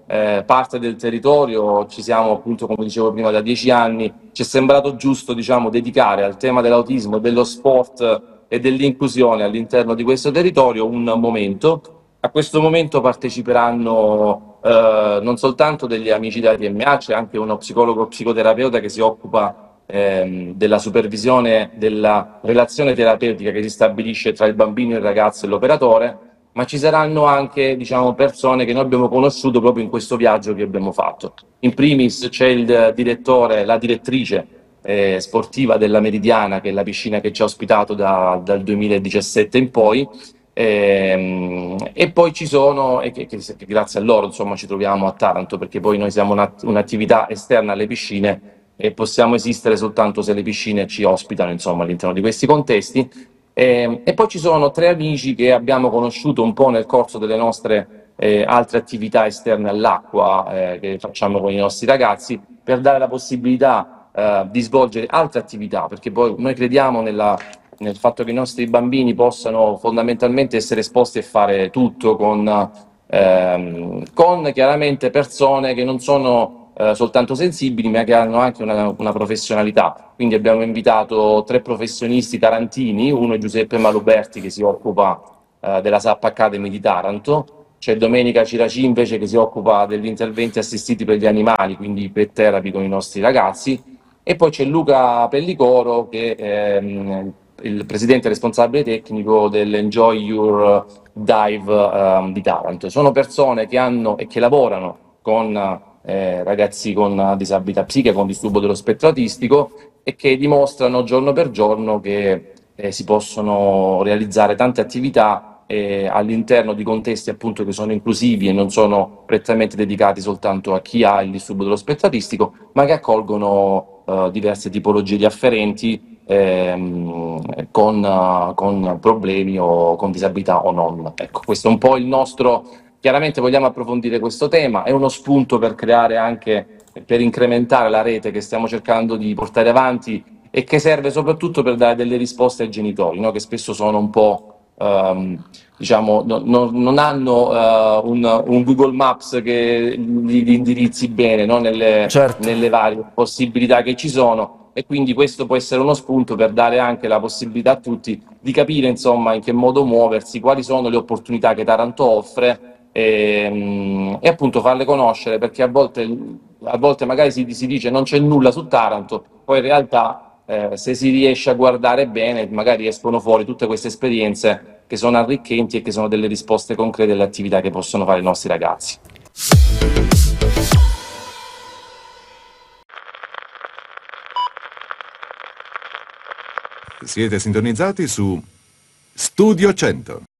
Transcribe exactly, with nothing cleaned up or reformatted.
eh, parte del territorio, ci siamo appunto, come dicevo prima, da dieci anni, ci è sembrato giusto, diciamo, dedicare al tema dell'autismo, dello sport e dell'inclusione all'interno di questo territorio un momento. A questo momento parteciperanno eh, non soltanto degli amici della T M A, c'è anche uno psicologo psicoterapeuta che si occupa ehm, della supervisione della relazione terapeutica che si stabilisce tra il bambino, il ragazzo e l'operatore, ma ci saranno anche, diciamo, persone che noi abbiamo conosciuto proprio in questo viaggio che abbiamo fatto. In primis c'è il direttore, la direttrice eh, sportiva della Meridiana, che è la piscina che ci ha ospitato da- dal duemiladiciassette in poi, ehm, e poi ci sono, e che, che- che grazie a loro insomma ci troviamo a Taranto, perché poi noi siamo una- un'attività esterna alle piscine e possiamo esistere soltanto se le piscine ci ospitano, insomma, all'interno di questi contesti. E, e poi ci sono tre amici che abbiamo conosciuto un po' nel corso delle nostre eh, altre attività esterne all'acqua eh, che facciamo con i nostri ragazzi, per dare la possibilità eh, di svolgere altre attività, perché poi noi crediamo nella, nel fatto che i nostri bambini possano fondamentalmente essere esposti e fare tutto con, ehm, con chiaramente persone che non sono eh, soltanto sensibili, ma che hanno anche una, una professionalità. Quindi abbiamo invitato tre professionisti tarantini, uno è Giuseppe Maluberti che si occupa eh, della S A P Academy di Taranto, c'è Domenica Ciraci invece che si occupa degli interventi assistiti per gli animali, quindi pet therapy con i nostri ragazzi, e poi c'è Luca Pellicoro che è ehm, il presidente responsabile tecnico dell'Enjoy Your Dive ehm, di Taranto. Sono persone che hanno e che lavorano con eh, ragazzi con disabilità psichica, con disturbo dello spettro autistico, e che dimostrano giorno per giorno che eh, si possono realizzare tante attività eh, all'interno di contesti appunto che sono inclusivi e non sono prettamente dedicati soltanto a chi ha il disturbo dello spettro autistico, ma che accolgono eh, diverse tipologie di afferenti ehm, con, eh, con problemi o con disabilità o non. Ecco, questo è un po' il nostro. Chiaramente vogliamo approfondire questo tema, è uno spunto per creare anche, per incrementare la rete che stiamo cercando di portare avanti e che serve soprattutto per dare delle risposte ai genitori, no? Che spesso sono un po', ehm, diciamo, no- no- non hanno eh, un, un Google Maps che li, li indirizzi bene, no? Nelle, Certo. nelle varie possibilità che ci sono, e quindi questo può essere uno spunto per dare anche la possibilità a tutti di capire insomma in che modo muoversi, quali sono le opportunità che Taranto offre e, e appunto farle conoscere, perché a volte, a volte magari si, si dice non c'è nulla su Taranto, poi in realtà eh, se si riesce a guardare bene magari escono fuori tutte queste esperienze che sono arricchenti e che sono delle risposte concrete alle attività che possono fare i nostri ragazzi. Siete sintonizzati su Studio cento.